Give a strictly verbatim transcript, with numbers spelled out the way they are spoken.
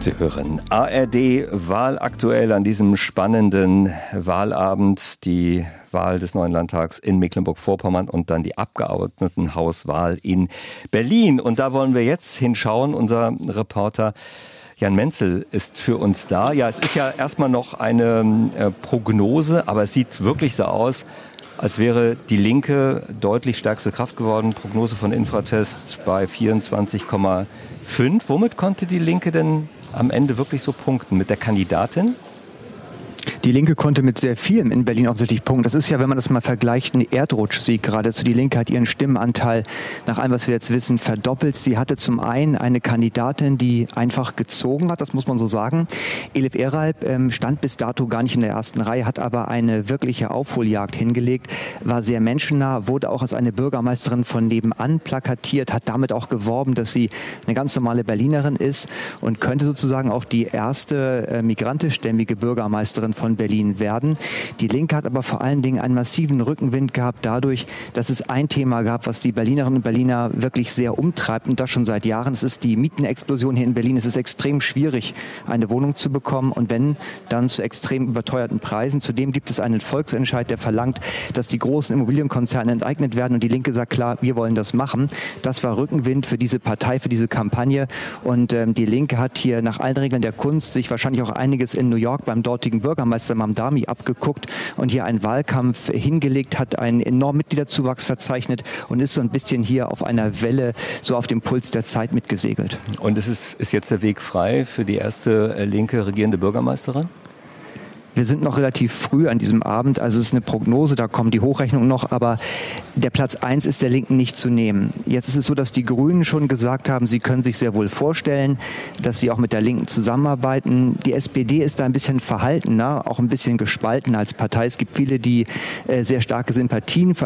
Sie hören A R D Wahlaktuell an diesem spannenden Wahlabend. Die Wahl des neuen Landtags in Mecklenburg-Vorpommern und dann die Abgeordnetenhauswahl in Berlin. Und da wollen wir jetzt hinschauen. Unser Reporter Jan Menzel ist für uns da. Ja, es ist ja erstmal noch eine äh, Prognose, aber es sieht wirklich so aus, als wäre die Linke deutlich stärkste Kraft geworden. Prognose von Infratest bei vierundzwanzig Komma fünf. Womit konnte die Linke denn am Ende wirklich so punkten? Mit der Kandidatin? Die Linke konnte mit sehr vielem in Berlin offensichtlich punkten. Das ist ja, wenn man das mal vergleicht, ein Erdrutschsieg geradezu. Die Linke hat ihren Stimmenanteil, nach allem, was wir jetzt wissen, verdoppelt. Sie hatte zum einen eine Kandidatin, die einfach gezogen hat, das muss man so sagen. Elif Eralp ähm, stand bis dato gar nicht in der ersten Reihe, hat aber eine wirkliche Aufholjagd hingelegt, war sehr menschennah, wurde auch als eine Bürgermeisterin von nebenan plakatiert, hat damit auch geworben, dass sie eine ganz normale Berlinerin ist und könnte sozusagen auch die erste äh, migrantischstämmige Bürgermeisterin von Berlin werden. Die Linke hat aber vor allen Dingen einen massiven Rückenwind gehabt dadurch, dass es ein Thema gab, was die Berlinerinnen und Berliner wirklich sehr umtreibt und das schon seit Jahren. Es ist die Mietenexplosion hier in Berlin. Es ist extrem schwierig, eine Wohnung zu bekommen und wenn, dann zu extrem überteuerten Preisen. Zudem gibt es einen Volksentscheid, der verlangt, dass die großen Immobilienkonzerne enteignet werden und die Linke sagt, klar, wir wollen das machen. Das war Rückenwind für diese Partei, für diese Kampagne und ähm, die Linke hat hier nach allen Regeln der Kunst sich wahrscheinlich auch einiges in New York beim dortigen Bürgermeister Mamdani abgeguckt und hier einen Wahlkampf hingelegt, hat einen enormen Mitgliederzuwachs verzeichnet und ist so ein bisschen hier auf einer Welle, so auf dem Puls der Zeit mitgesegelt. Und ist, es, ist jetzt der Weg frei für die erste linke regierende Bürgermeisterin? Wir sind noch relativ früh an diesem Abend, also es ist eine Prognose, da kommen die Hochrechnungen noch, aber der Platz eins ist der Linken nicht zu nehmen. Jetzt ist es so, dass die Grünen schon gesagt haben, sie können sich sehr wohl vorstellen, dass sie auch mit der Linken zusammenarbeiten. Die S P D ist da ein bisschen verhaltener, auch ein bisschen gespalten als Partei. Es gibt viele, die äh, sehr starke Sympathien für